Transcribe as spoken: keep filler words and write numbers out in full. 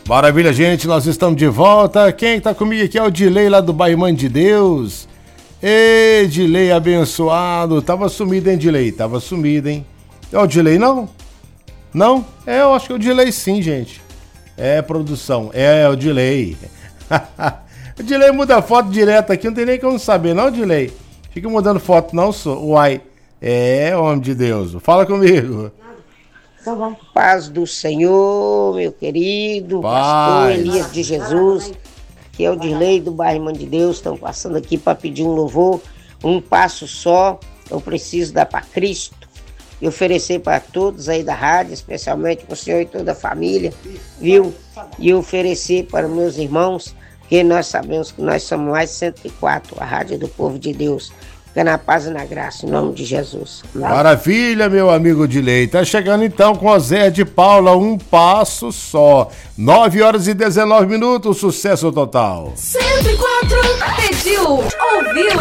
Maravilha, gente, nós estamos de volta. Quem tá comigo aqui é o Dilei lá do bairro Mãe de Deus. Ei, Dilei abençoado. Tava sumido, hein, Dilei? Tava sumido, hein? É o Dilei, não? Não? É, eu acho que é o Dilei sim, gente. É, produção. É, é o Dilei. O Dilei muda foto direto aqui, não tem nem como saber, não, Dilei? Fica mudando foto, não, sou. Uai. É, homem de Deus. Fala comigo. Então vamos. Paz do Senhor, meu querido Paz. pastor Elias de Jesus, que é o Dirley do bairro Mãe de Deus. Estão passando aqui para pedir um louvor, um passo só. Eu preciso dar para Cristo e oferecer para todos aí da rádio, especialmente para o senhor e toda a família, viu? E oferecer para meus irmãos, porque nós sabemos que nós somos mais cento e quatro, a rádio do povo de Deus. Fica na paz e na graça, em nome de Jesus. Amém. Maravilha, meu amigo Dilei. Tá chegando então com o Zé de Paula, um passo só. nove horas e dezenove minutos, sucesso total. cento e quatro pediu, ouviu.